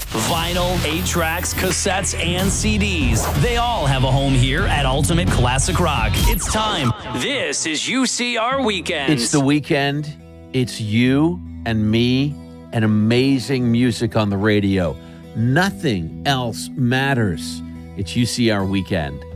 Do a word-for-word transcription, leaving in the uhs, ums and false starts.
vinyl, eight-tracks, cassettes, and C Ds. They all have a home here at Ultimate Classic Rock. It's time. This is U C R Weekends. It's the weekend. It's you and me and amazing music on the radio. Nothing else matters. It's U C R Weekend.